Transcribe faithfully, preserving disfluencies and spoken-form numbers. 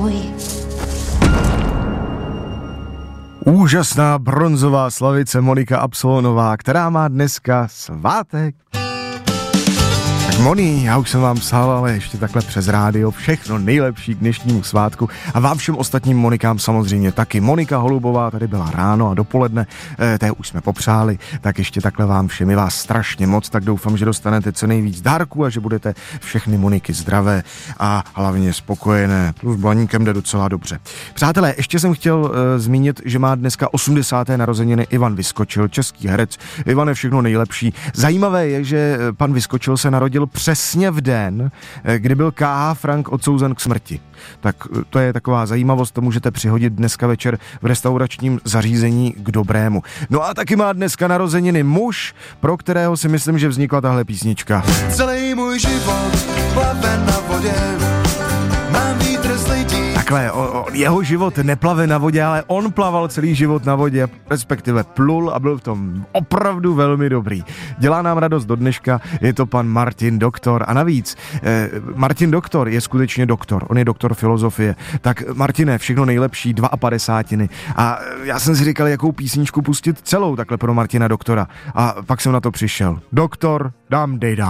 Úžasná bronzová slavice Monika Absolonová, která má dneska svátek. Tak Moni, já už jsem vám psal, ale ještě takhle přes rádio, všechno nejlepší k dnešnímu svátku a vám všem ostatním Monikám samozřejmě taky. Monika Holubová tady byla ráno a dopoledne, eh, té už jsme popřáli, tak ještě takhle vám všem, je vás strašně moc, tak doufám, že dostanete co nejvíc dárků a že budete všechny Moniky zdravé a hlavně spokojené. Plus blaníkem jde docela dobře. Přátelé, ještě jsem chtěl eh, zmínit, že má dneska osmdesáté narozeniny Ivan Vyskočil, český herec. Ivan je všechno nejlepší. Zajímavé je, že pan Vyskočil se narodil přesně v den, kdy byl K H Frank odsouzen k smrti. Tak to je taková zajímavost, to můžete přihodit dneska večer v restauračním zařízení k dobrému. No a taky má dneska narozeniny muž, pro kterého si myslím, že vznikla tahle písnička. Celý můj život plave na vodě, mám vítr z lidí. Takhle, o, o, jeho život neplave na vodě, ale on plaval celý život na vodě, respektive plul a byl v tom opravdu velmi dobrý. Dělá nám radost do dneška, je to pan Martin Doktor a navíc eh, Martin Doktor je skutečně doktor, on je doktor filozofie. Tak Martine, všechno nejlepší, padesátiny. A já jsem si říkal, jakou písničku pustit celou takhle pro Martina Doktora a pak jsem na to přišel. Doktor, dám dej dám.